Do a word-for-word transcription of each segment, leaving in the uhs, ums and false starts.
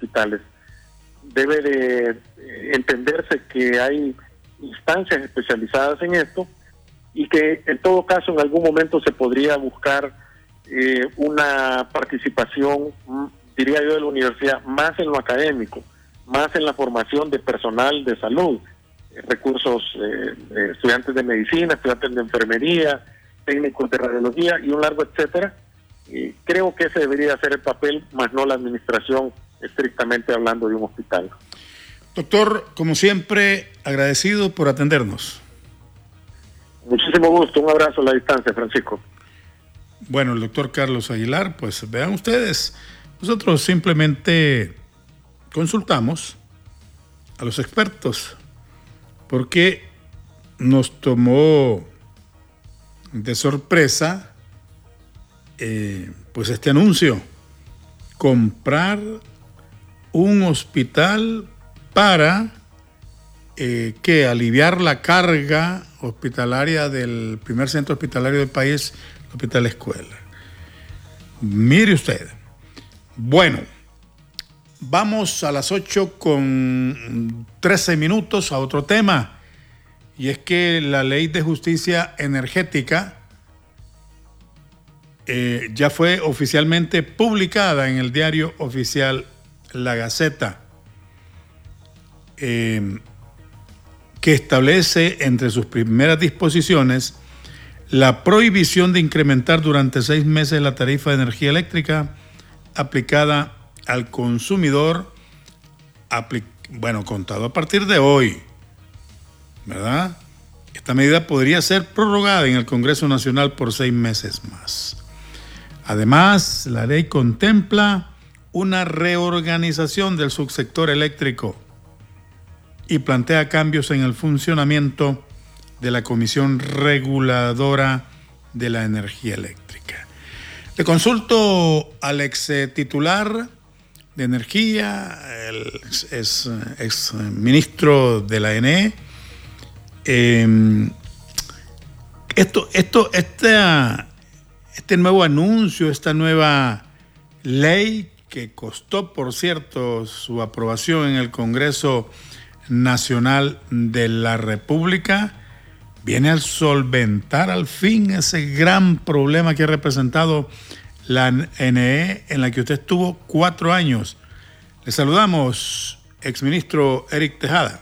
hospitales, debe de entenderse que hay instancias especializadas en esto y que en todo caso en algún momento se podría buscar eh, una participación, diría yo, de la universidad más en lo académico, más en la formación de personal de salud, eh, recursos, eh, eh, estudiantes de medicina, estudiantes de enfermería, técnicos de radiología y un largo etcétera. Y creo que ese debería ser el papel, más no la administración, estrictamente hablando de un hospital. Doctor, como siempre, agradecido por atendernos. Muchísimo gusto, un abrazo a la distancia, Francisco. Bueno, el doctor Carlos Aguilar, pues vean ustedes, nosotros simplemente consultamos a los expertos porque nos tomó de sorpresa eh, pues este anuncio: comprar un hospital para eh, que aliviar la carga hospitalaria del primer centro hospitalario del país, el Hospital Escuela. Mire usted. Bueno, vamos a las ocho con trece minutos a otro tema, y es que la Ley de Justicia Energética eh, ya fue oficialmente publicada en el diario oficial La Gaceta, eh, que establece entre sus primeras disposiciones la prohibición de incrementar durante seis meses la tarifa de energía eléctrica aplicada al consumidor, apli- bueno, contado a partir de hoy, ¿verdad? Esta medida podría ser prorrogada en el Congreso Nacional por seis meses más. Además, la ley contempla una reorganización del subsector eléctrico y plantea cambios en el funcionamiento de la Comisión Reguladora de la Energía Eléctrica. Le consulto al ex titular de Energía, el ex, ex ministro de la E N E. Eh, esto, esto, este, este nuevo anuncio, esta nueva ley que costó, por cierto, su aprobación en el Congreso Nacional de la República, viene a solventar al fin ese gran problema que ha representado la N E en la que usted estuvo cuatro años. Le saludamos, exministro Eric Tejada.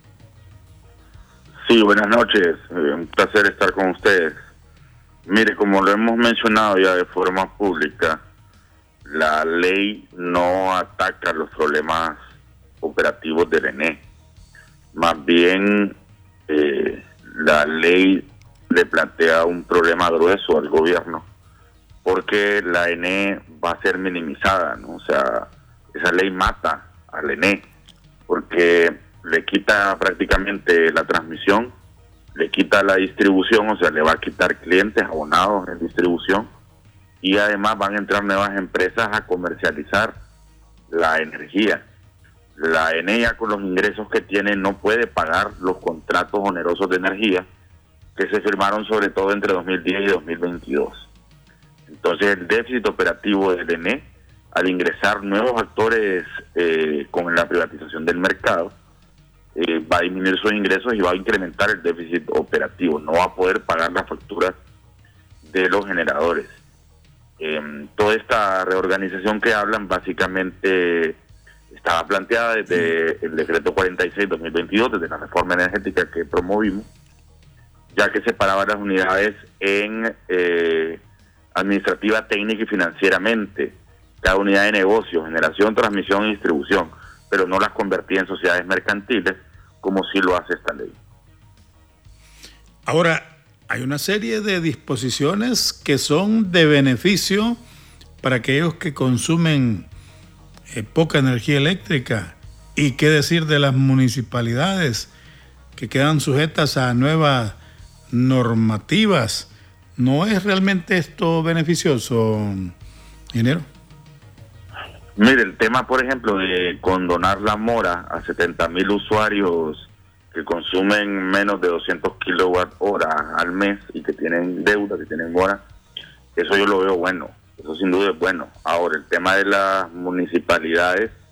Sí, buenas noches, un placer estar con ustedes. Mire, como lo hemos mencionado ya de forma pública, la ley no ataca los problemas operativos del E N E. Más bien, eh, la ley le plantea un problema grueso al gobierno, porque la E N E va a ser minimizada, ¿no? O sea, esa ley mata al E N E, porque le quita prácticamente la transmisión, le quita la distribución, o sea, le va a quitar clientes abonados en distribución, y además van a entrar nuevas empresas a comercializar la energía. La E N E ya con los ingresos que tiene no puede pagar los contratos onerosos de energía que se firmaron sobre todo entre dos mil diez y dos mil veintidós. Entonces el déficit operativo del E N E, al ingresar nuevos actores eh, con la privatización del mercado, eh, va a disminuir sus ingresos y va a incrementar el déficit operativo. No va a poder pagar las facturas de los generadores. Eh, toda esta reorganización que hablan básicamente estaba planteada desde el decreto cuarenta y seis de dos mil veintidós, desde la reforma energética que promovimos, ya que separaba las unidades en eh, administrativa, técnica y financieramente, cada unidad de negocio, generación, transmisión y distribución, pero no las convertía en sociedades mercantiles, como sí lo hace esta ley. Ahora, hay una serie de disposiciones que son de beneficio para aquellos que consumen eh, poca energía eléctrica. Y qué decir de las municipalidades que quedan sujetas a nuevas normativas. ¿No es realmente esto beneficioso, ingeniero? Mire, el tema, por ejemplo, de condonar la mora a setenta mil usuarios que consumen menos de doscientos kilowatt hora al mes y que tienen deuda, que tienen mora, eso yo lo veo bueno, eso sin duda es bueno. Ahora, el tema de las municipalidades